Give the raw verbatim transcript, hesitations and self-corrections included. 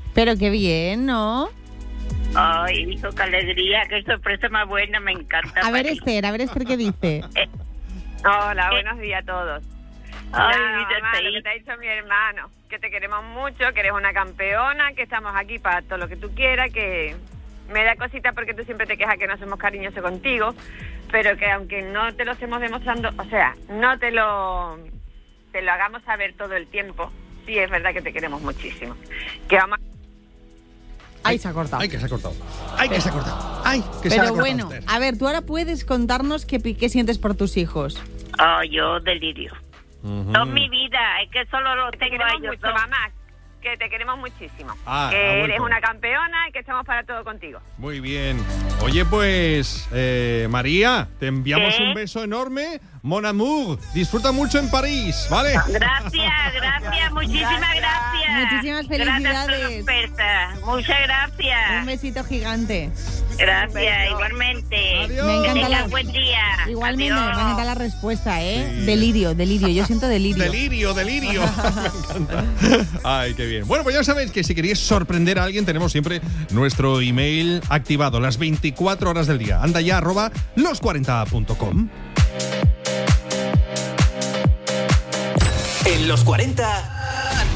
Pero qué bien, ¿no? Ay, hijo, qué alegría, qué sorpresa más buena, me encanta. A ver, Mari. Esther, a ver, Esther, ¿qué dice? Eh, Hola, buenos días a todos. Ay, Nada, vida, mamá, sí. lo que te ha dicho mi hermano, que te queremos mucho, que eres una campeona, que estamos aquí para todo lo que tú quieras, que me da cosita porque tú siempre te quejas que no somos cariñosos contigo, pero que aunque no te lo estemos demostrando, o sea, no te lo, te lo hagamos saber todo el tiempo, sí es verdad que te queremos muchísimo. Que vamos. Ay, se ha cortado. Ay, que se ha cortado. Ay, que se ha cortado. Ay, que se ha Pero cortado. bueno, Esther. a ver, tú ahora puedes contarnos qué, pi- qué sientes por tus hijos. Ay, yo delirio. Ujú. No, mi vida, es que solo lo Te tengo a queremos ellos mucho, dos. mamá, que te queremos muchísimo. Ah, ha que eres vuelto. una campeona y que estamos para todo contigo. Muy bien. Oye, pues, eh, María, te enviamos ¿Qué? un beso enorme. Mon amour, disfruta mucho en París, ¿vale? Gracias, gracias, muchísimas gracias. Muchísimas felicidades. Gracias por la oferta. Muchas gracias. Un besito gigante. Gracias, igualmente. Adiós. Me encanta Que tengan la- buen día. Igualmente, Adiós. me encanta la respuesta, ¿eh? Sí. Delirio, delirio. Yo siento delirio. Delirio, delirio. Me encanta. Ay, qué bien. Bueno, pues ya sabéis que si queréis sorprender a alguien, tenemos siempre nuestro email activado las veinticuatro horas del día. Anda ya, arroba los cuarenta punto com. En los cuarenta,